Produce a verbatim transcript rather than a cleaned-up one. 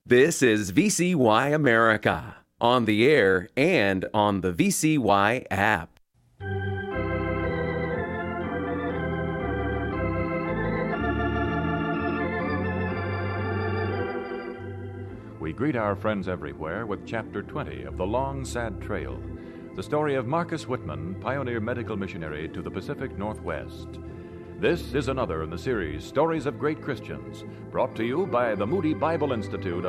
This is V C Y America, on the air and on the V C Y app. We greet our friends everywhere with Chapter twenty of The Long, Sad Trail, the story of Marcus Whitman, pioneer medical missionary to the Pacific Northwest. This is another in the series Stories of Great Christians, brought to you by the Moody Bible Institute of